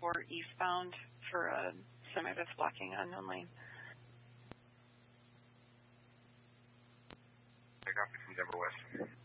4 eastbound for a semi that's blocking unknown lane. I copy from Denver West.